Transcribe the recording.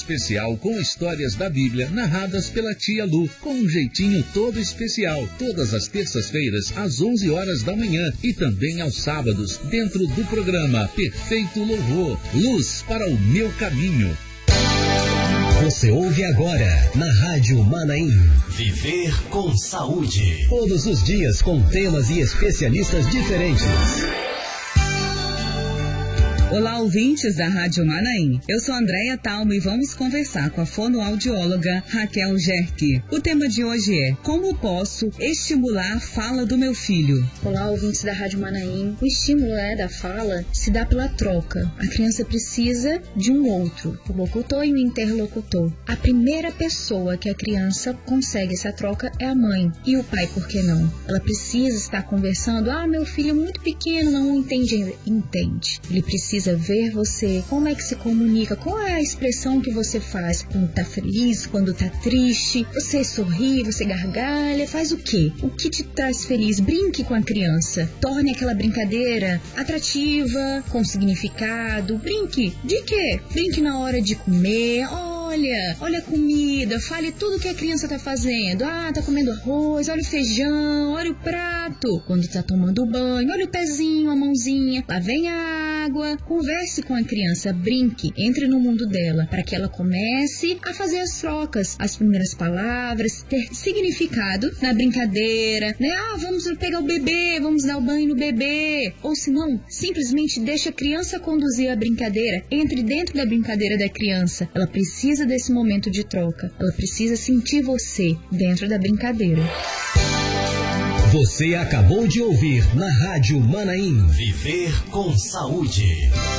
especial com histórias da Bíblia narradas pela tia Lu, com um jeitinho todo especial, todas as terças-feiras às 11 horas da manhã e também aos sábados, dentro do programa Perfeito Louvor, Luz para o Meu Caminho. Você ouve agora na Rádio Manaim. Viver com saúde. Todos os dias com temas e especialistas diferentes. Olá, ouvintes da Rádio Manaim. Eu sou Andréia Talmo e vamos conversar com a fonoaudióloga Raquel Gerke. O tema de hoje é: como posso estimular a fala do meu filho? Olá, ouvintes da Rádio Manaim. O estímulo da fala se dá pela troca. A criança precisa de um outro, o locutor e o interlocutor. A primeira pessoa que a criança consegue essa troca é a mãe. E o pai, por que não? Ela precisa estar conversando. Meu filho é muito pequeno, não entende. Entende. Ele precisa ver você, como é que se comunica, qual é a expressão que você faz quando tá feliz, quando tá triste, você sorri, você gargalha, faz o quê? O que te traz feliz? Brinque com a criança, torne aquela brincadeira atrativa, com significado. Brinque, de quê? Brinque na hora de comer. Olha a comida, fale tudo que a criança tá fazendo. Tá comendo arroz, olha o feijão, olha o prato. Quando tá tomando banho, olha o pezinho, a mãozinha. Lá vem a água. Converse com a criança, brinque, entre no mundo dela, para que ela comece a fazer as trocas, as primeiras palavras, ter significado na brincadeira, né? Vamos pegar o bebê, vamos dar o banho no bebê. Ou se não, simplesmente deixa a criança conduzir a brincadeira, entre dentro da brincadeira da criança. Ela precisa desse momento de troca. Ela precisa sentir você dentro da brincadeira. Você acabou de ouvir na Rádio Manaim. Viver com saúde.